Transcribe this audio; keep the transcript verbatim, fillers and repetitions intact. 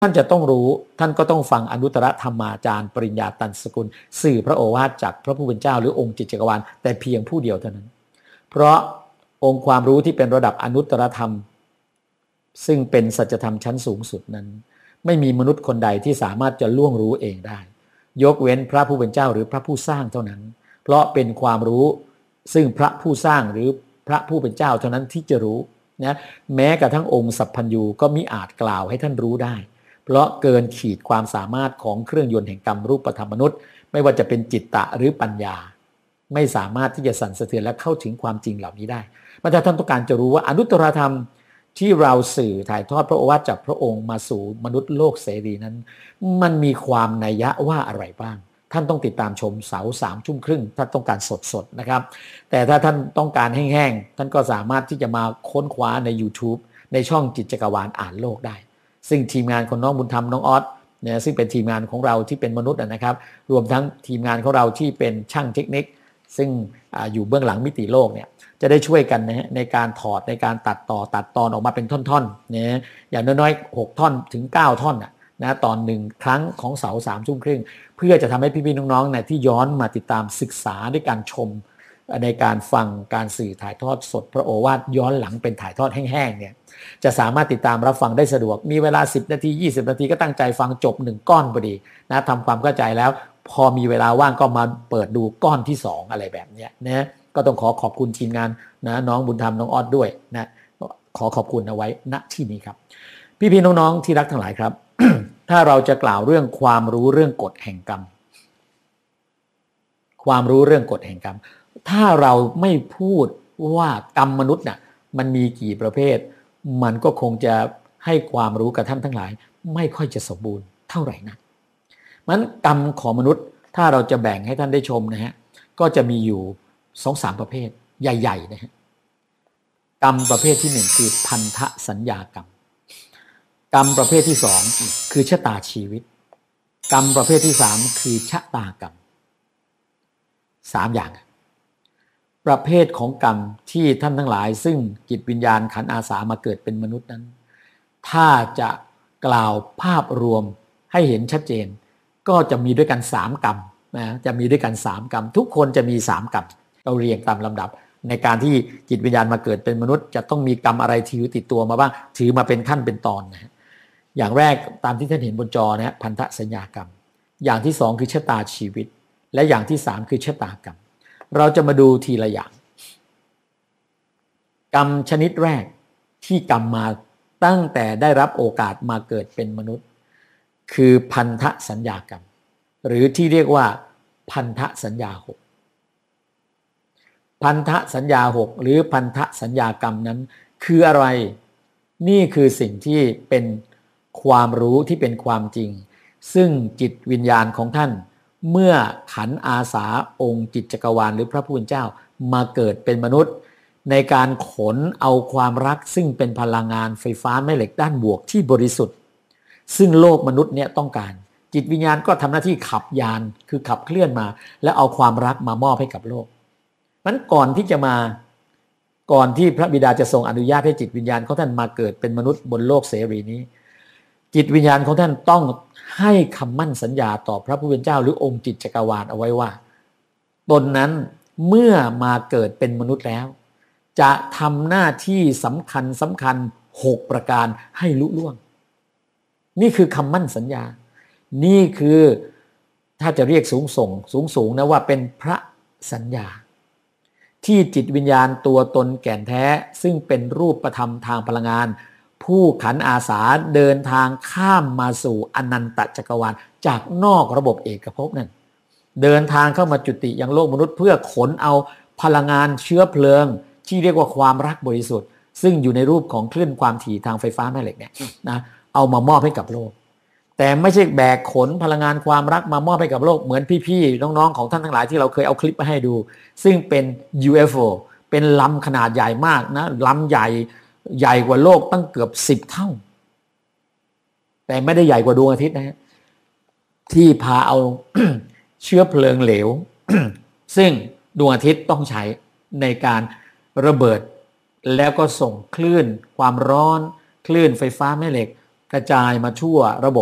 ท่านจะต้องรู้ท่านก็ต้องฟังอนุตตรธรรมาจารย์ปริญญาตันสกุลสื่อพระโอวาทจากพระผู้เป็นเจ้าหรือองค์จิตจักรวาลแต่เพียงผู้เดียวเท่านั้นเพราะองค์ความรู้ที่เป็นระดับอนุตตรธรรมซึ่งเป็นสัจธรรมชั้นสูงสุดนั้นไม่มีมนุษย์คนใดที่สามารถจะล่วงรู้เองได้ยกเว้นพระผู้เป็นเจ้าหรือพระผู้สร้างเท่านั้นเพราะเป็นความรู้ซึ่งพระผู้สร้างหรือพระผู้เป็นเจ้าเท่านั้นที่จะรู้นะแม้กระทั่งองค์สัพพัญญูก็มิอาจกล่าวให้ท่านรู้ได้เพราะเกินขีดความสามารถของเครื่องยนต์แห่งกรรมรูปธรรมมนุษย์ไม่ว่าจะเป็นจิตตะหรือปัญญาไม่สามารถที่จะสั่นสะเทือนและเข้าถึงความจริงเหล่านี้ได้เมื่อท่านต้องการจะรู้ว่าอนุตตรธรรมที่เราสื่อถ่ายทอดพระโอวาทจากพระองค์มาสู่มนุษย์โลกเสรีนั้นมันมีความนัยยะว่าอะไรบ้างท่านต้องติดตามชมเสาสามทุ่มครึ่งถ้าต้องการสดๆนะครับแต่ถ้าท่านต้องการแห้งๆท่านก็สามารถที่จะมาค้นคว้าใน YouTube ในช่องจิตจักรวาลอ่านโลกได้ซึ่งทีมงานของน้องบุญธรรมน้องออสเนี่ยซึ่งเป็นทีมงานของเราที่เป็นมนุษย์นะครับรวมทั้งทีมงานของเราที่เป็นช่างเทคนิคซึ่ง อ, อยู่เบื้องหลังมิติโลกเนี่ยจะได้ช่วยกันนะในการถอดในการตัดต่อตัดตอนออกมาเป็นท่อนๆเนี่ยอย่างน้อยๆหกท่อนถึงเก้าท่อนนะนะตอนหนึ่งครั้งของเสาสามทุ่มครึ่งเพื่อจะทำให้พี่ๆน้องๆเนี่ยที่ย้อนมาติดตามศึกษาด้วยการชมในการฟังการสื่อถ่ายทอดสดพระโอวาทย้อนหลังเป็นถ่ายทอดแห้งๆเนี่ยจะสามารถติดตามรับฟังได้สะดวกมีเวลาสิบนาทียี่สิบนาทีก็ตั้งใจฟังจบหนึ่งก้อนพอดีนะทำความเข้าใจแล้วพอมีเวลาว่างก็มาเปิดดูก้อนที่สองอะไรแบบนี้นะก็ต้องขอขอบคุณทีมงานนะน้องบุญธรรมน้องออดด้วยนะขอขอบคุณเอาไว้ณที่นี้ครับพี่ๆน้องๆที่รักทั้งหลายครับ ถ้าเราจะกล่าวเรื่องความรู้เรื่องกฎแห่งกรรมความรู้เรื่องกฎแห่งกรรมถ้าเราไม่พูดว่ากรรมมนุษย์น่ะมันมีกี่ประเภทมันก็คงจะให้ความรู้กับท่านทั้งหลายไม่ค่อยจะสมบูรณ์เท่าไหร่นะมันกรรมของมนุษย์ถ้าเราจะแบ่งให้ท่านได้ชมนะฮะก็จะมีอยู่ สองถึงสาม ประเภทใหญ่ๆนะฮะกรรมประเภทที่หนึ่งคือพันธสัญญากรรมกรรมประเภทที่สองคือชะตาชีวิตกรรมประเภทที่สามคือชะตากรรมสามอย่างประเภทของกรรมที่ท่านทั้งหลายซึ่งจิตวิญญาณขันธ์อาสามาเกิดเป็นมนุษย์นั้นถ้าจะกล่าวภาพรวมให้เห็นชัดเจนก็จะมีด้วยกันสามกรรมนะจะมีด้วยกันสามกรรมทุกคนจะมีสามกรรมเราเรียงตามลำดับในการที่จิตวิญญาณมาเกิดเป็นมนุษย์จะต้องมีกรรมอะไรถือติดตัวมาบ้างถือมาเป็นขั้นเป็นตอนนะอย่างแรกตามที่ท่านเห็นบนจอนะพันธสัญญากรรมอย่างที่สองคือชะตาชีวิตและอย่างที่สามคือชะตากรรมเราจะมาดูทีละอย่างกรรมชนิดแรกที่กรรมมาตั้งแต่ได้รับโอกาสมาเกิดเป็นมนุษย์คือพันธสัญญากรรมหรือที่เรียกว่าพันธสัญญาหกพันธสัญญาหกหรือพันธสัญญากรรมนั้นคืออะไรนี่คือสิ่งที่เป็นความรู้ที่เป็นความจริงซึ่งจิตวิญญาณของท่านเมื่อขันธ์อาสาองค์จิตจักรวาลหรือพระผู้เป็นเจ้ามาเกิดเป็นมนุษย์ในการขนเอาความรักซึ่งเป็นพลังงานไฟฟ้าแม่เหล็กด้านบวกที่บริสุทธิ์ซึ่งโลกมนุษย์เนี่ยต้องการจิตวิญญาณก็ทำหน้าที่ขับยานคือขับเคลื่อนมาและเอาความรักมามอบให้กับโลกนั้นก่อนที่จะมาก่อนที่พระบิดาจะทรงอนุญาตให้จิตวิญญาณของท่านมาเกิดเป็นมนุษย์บนโลกเสรีนี้จิตวิญญาณของท่านต้องให้คำมั่นสัญญาต่อพระผู้เป็นเจ้าหรือองค์จิตจักรวาลเอาไว้ว่าตนนั้นเมื่อมาเกิดเป็นมนุษย์แล้วจะทำหน้าที่สำคัญสำคัญหกประการให้ลุล่วงนี่คือคำมั่นสัญญานี่คือถ้าจะเรียกสูงส่งสูงสูงนะว่าเป็นพระสัญญาที่จิตวิญญาณตัวตนแก่นแท้ซึ่งเป็นรูปธรรมทางพลังงานผู้ขันอาสาเดินทางข้ามมาสู่อนันตจักรวาลจากนอกระบบเอกภพนั่นเดินทางเข้ามาจุติยังโลกมนุษย์เพื่อขนเอาพลังงานเชื้อเพลิงที่เรียกว่าความรักบริสุทธิ์ซึ่งอยู่ในรูปของคลื่นความถี่ทางไฟฟ้าแม่เหล็กเนี่ยนะเอามามอบให้กับโลกแต่ไม่ใช่แบกขนพลังงานความรักมามอบให้กับโลกเหมือนพี่ๆน้องๆของท่านทั้งหลายที่เราเคยเอาคลิปมาให้ดูซึ่งเป็น ยู เอฟ โอ เป็นลำขนาดใหญ่มากนะลำใหญ่ใหญ่กว่าโลกตั้งเกือบสิบเท่าแต่ไม่ได้ใหญ่กว่าดวงอาทิตย์นะที่พาเอา เชื้อเพลิงเหลว ซึ่งดวงอาทิตย์ต้องใช้ในการระเบิดแล้วก็ส่งคลื่นความร้อนคลื่นไฟฟ้าแม่เหล็กกระจายมาทั่วระบบ